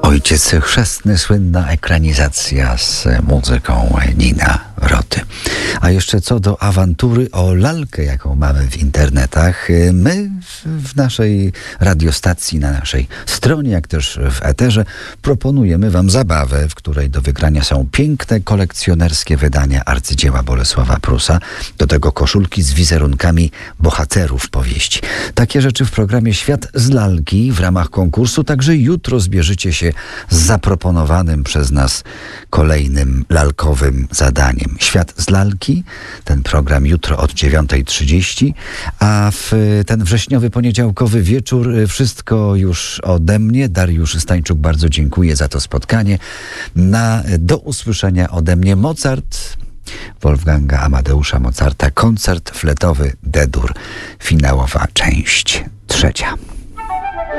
Ojciec chrzestny, słynna ekranizacja z muzyką Nina Roty. A jeszcze co do awantury o lalkę, jaką mamy w internetach, my w naszej radiostacji, na naszej stronie, jak też w eterze, proponujemy wam zabawę, w której do wygrania są piękne, kolekcjonerskie wydania arcydzieła Bolesława Prusa, do tego koszulki z wizerunkami bohaterów powieści. Takie rzeczy w programie Świat z lalki w ramach konkursu, także jutro zbierzecie się z zaproponowanym przez nas kolejnym lalkowym zadaniem. Świat z lalki, ten program jutro od 9:30, a w ten wrześniowy, poniedziałkowy wieczór wszystko już ode mnie. Dariusz Stańczuk, bardzo dziękuję za to spotkanie. Do usłyszenia ode mnie Mozart, Wolfganga Amadeusza Mozarta, koncert fletowy D-dur, finałowa część 3.